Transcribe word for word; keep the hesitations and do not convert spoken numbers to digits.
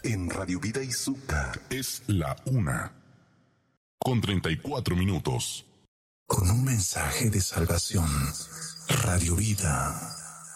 en Radio Vida Izúcar. Es la una, con treinta y cuatro minutos. Con un mensaje de salvación. Radio Vida.